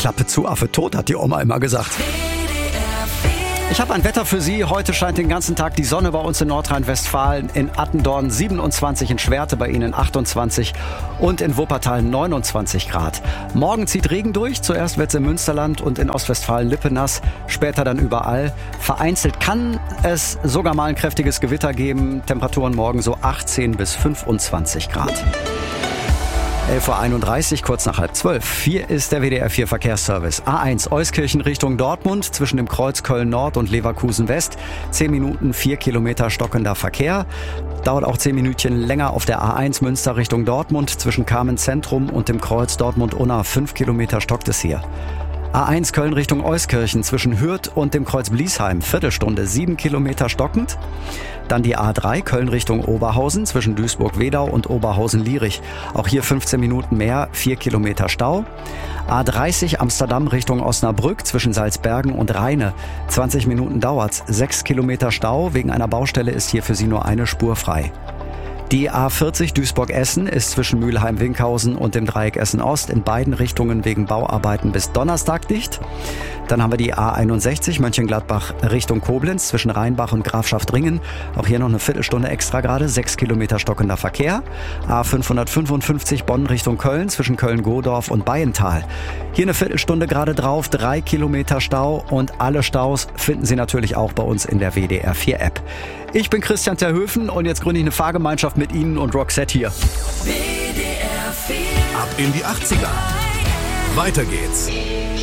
Klappe zu, Affe tot, hat die Oma immer gesagt. Ich habe ein Wetter für Sie. Heute scheint den ganzen Tag die Sonne bei uns in Nordrhein-Westfalen. In Attendorn 27, in Schwerte bei Ihnen 28 und in Wuppertal 29 Grad. Morgen zieht Regen durch. Zuerst wird es im Münsterland und in Ostwestfalen-Lippe nass, später dann überall. Vereinzelt kann es sogar mal ein kräftiges Gewitter geben. Temperaturen morgen so 18 bis 25 Grad. 11.31 Uhr, kurz nach 11:30. Hier ist der WDR 4 Verkehrsservice. A1 Euskirchen Richtung Dortmund zwischen dem Kreuz Köln Nord und Leverkusen West. 10 Minuten, 4 Kilometer stockender Verkehr. Dauert auch 10 Minütchen länger auf der A1 Münster Richtung Dortmund zwischen Kamen Zentrum und dem Kreuz Dortmund-Unna. 5 Kilometer stockt es hier. A1 Köln Richtung Euskirchen zwischen Hürth und dem Kreuz Bliesheim. Viertelstunde, 7 Kilometer stockend. Dann die A3 Köln Richtung Oberhausen zwischen Duisburg-Wedau und Oberhausen-Lierich. Auch hier 15 Minuten mehr, 4 Kilometer Stau. A30 Amsterdam Richtung Osnabrück zwischen Salzbergen und Rheine. 20 Minuten dauert's, 6 Kilometer Stau. Wegen einer Baustelle ist hier für Sie nur eine Spur frei. Die A40 Duisburg-Essen ist zwischen Mülheim-Winkhausen und dem Dreieck Essen-Ost in beiden Richtungen wegen Bauarbeiten bis Donnerstag dicht. Dann haben wir die A61 Mönchengladbach Richtung Koblenz zwischen Rheinbach und Grafschaft-Ringen. Auch hier noch eine Viertelstunde extra gerade, 6 Kilometer stockender Verkehr. A555 Bonn Richtung Köln zwischen Köln-Godorf und Bayental. Hier eine Viertelstunde gerade drauf, 3 Kilometer Stau und alle Staus finden Sie natürlich auch bei uns in der WDR 4 App. Ich bin Christian Terhöfen und jetzt gründe ich eine Fahrgemeinschaft mit Ihnen und Roxette hier. WDR 4. Ab in die 80er. Weiter geht's.